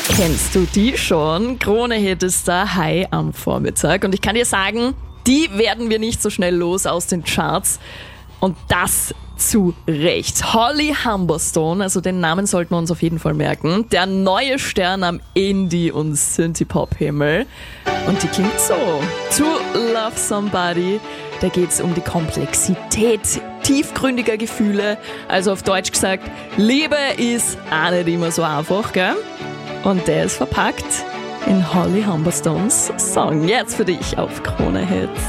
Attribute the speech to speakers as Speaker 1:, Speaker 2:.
Speaker 1: Kennst du die schon? Krone-Hit ist da High am Vormittag. Und ich kann dir sagen, die werden wir nicht so schnell los aus den Charts. Und das zu Recht. Holly Humberstone, also den Namen sollten wir uns auf jeden Fall merken. Der neue Stern am Indie- und Synthie-Pop-Himmel. Und die klingt so. To Love Somebody. Da geht's um die Komplexität tiefgründiger Gefühle. Also auf Deutsch gesagt, Liebe ist auch nicht immer so einfach, gell? Und der ist verpackt in Holly Humberstones Song. Jetzt für dich auf Krone Hits.